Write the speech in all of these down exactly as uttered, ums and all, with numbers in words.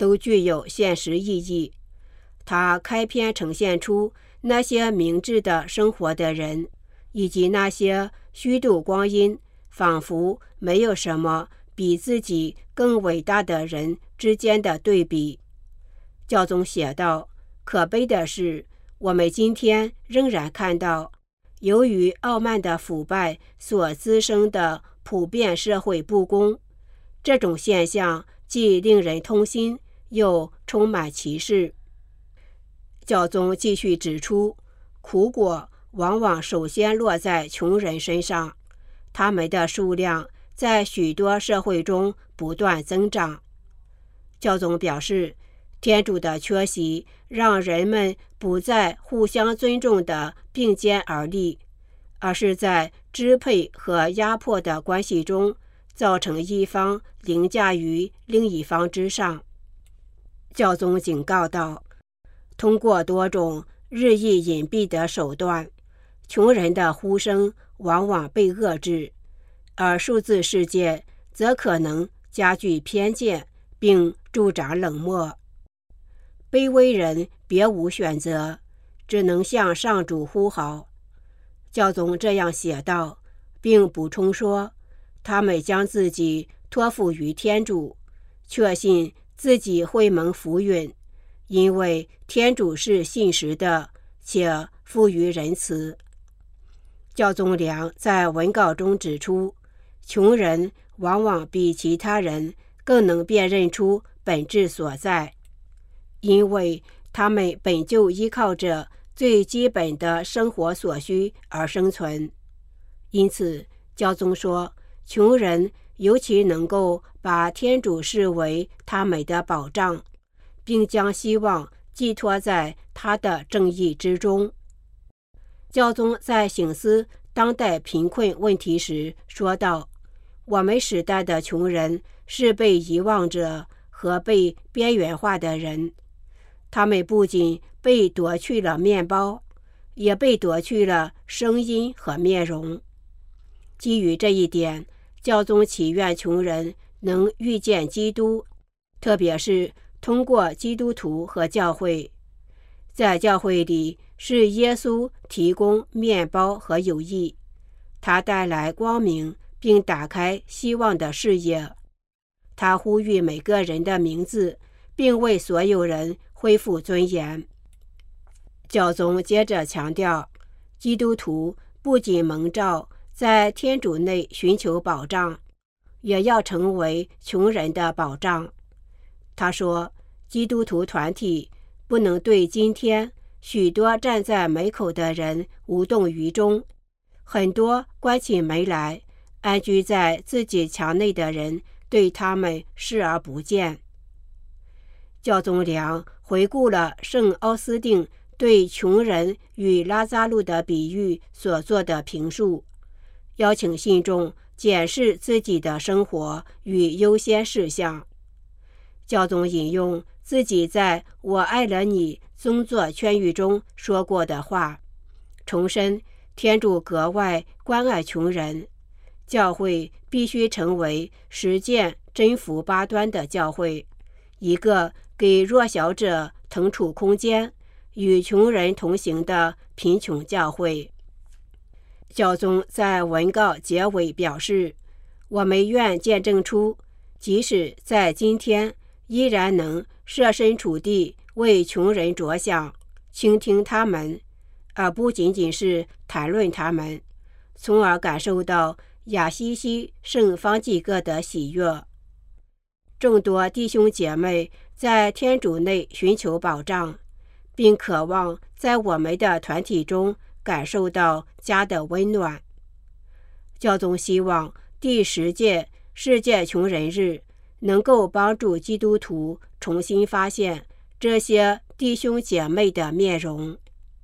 都具有现实意义。他开篇呈现出那些明智的生活的人，以及那些虚度光阴，仿佛没有什么比自己更伟大的人之间的对比。教宗写道，可悲的是，我们今天仍然看到，由于傲慢的腐败所滋生的普遍社会不公，这种现象既令人痛心，又充满歧视。教宗继续指出，苦果往往首先落在穷人身上，他们的数量在许多社会中不断增长。教宗表示，天主的缺席让人们不再互相尊重地并肩而立，而是在支配和压迫的关系中造成一方凌驾于另一方之上。教宗警告道，通过多种日益隐蔽的手段，穷人的呼声往往被遏制，而数字世界则可能加剧偏见并助长冷漠。卑微人别无选择，只能向上主呼号。教宗这样写道，并补充说，他们将自己托付于天主，确信自己会蒙福允，因为天主是信实的，且富于仁慈。教宗良在文稿中指出，穷人往往比其他人更能辨认出本质所在，因为他们本就依靠着最基本的生活所需而生存。因此，教宗说，穷人尤其能够把天主视为他们的保障，并将希望寄托在他的正义之中。教宗在省思当代贫困问题时说道，我们时代的穷人是被遗忘者和被边缘化的人，他们不仅被夺去了面包，也被夺去了声音和面容。基于这一点，教宗祈愿穷人能遇见基督，特别是通过基督徒和教会。在教会里，是耶稣提供面包和友谊，他带来光明并打开希望的视野。他呼吁每个人的名字，并为所有人恢复尊严。教宗接着强调，基督徒不仅蒙召在天主内寻求保障，也要成为穷人的保障。他说，基督徒团体不能对今天许多站在门口的人无动于衷，很多关起门来安居在自己墙内的人对他们视而不见。教宗良回顾了圣奥斯定对穷人与拉扎路的比喻所做的评述，邀请信众检视自己的生活与优先事项。教宗引用自己在我爱了你宗座劝谕中说过的话，重申天主格外关爱穷人，教会必须成为实践真福八端的教会，一个给弱小者腾出空间，与穷人同行的贫穷教会。教宗在文告结尾表示，我们愿见证出，即使在今天，依然能设身处地为穷人着想，倾听他们，而不仅仅是谈论他们，从而感受到亚西西圣方济各的喜悦。众多弟兄姐妹在天主内寻求保障，并渴望在我们的团体中感受到家的温暖。教宗希望第十届世界穷人日能够帮助基督徒重新发现这些弟兄姐妹的面容。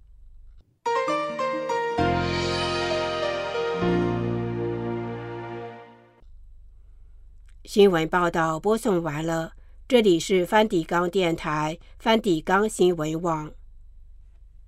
新闻报道播送完了，这里是梵蒂冈电台梵蒂冈新闻网。